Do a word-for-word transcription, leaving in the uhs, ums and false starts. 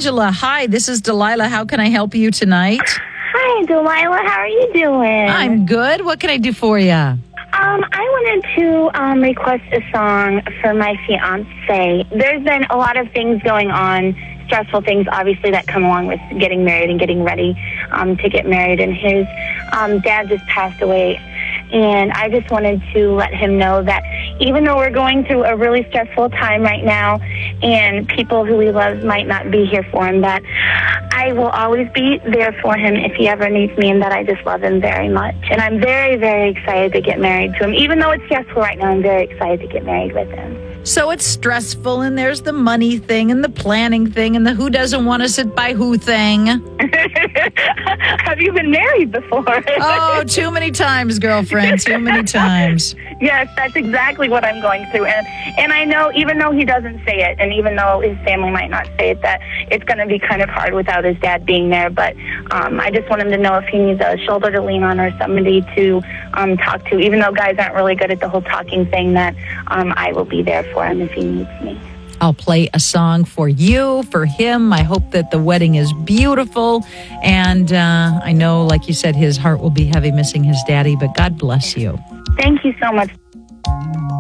Angela. Hi, this is Delilah. How can I help you tonight? Hi, Delilah. How are you doing? I'm good. What can I do for you? Um, I wanted to um, request a song for my fiance. There's been a lot of things going on, stressful things, obviously, that come along with getting married and getting ready um, to get married. And his um, dad just passed away. And I just wanted to let him know that even though we're going through a really stressful time right now and people who he loves might not be here for him, that I will always be there for him if he ever needs me, and that I just love him very much. And I'm very, very excited to get married to him. Even though it's stressful right now, I'm very excited to get married with him. So it's stressful, and there's the money thing and the planning thing and the who doesn't want to sit by who thing. Have you been married before? Oh, too many times, girlfriend, too many times. Yes, that's exactly what I'm going through. And and I know, even though he doesn't say it, and even though his family might not say it, that it's going to be kind of hard without his dad being there. But um, I just want him to know if he needs a shoulder to lean on or somebody to um, talk to, even though guys aren't really good at the whole talking thing, that um, I will be there for him if he needs me. I'll play a song for you, for him. I hope that the wedding is beautiful. And uh, I know, like you said, his heart will be heavy missing his daddy, but God bless you. Thank you so much.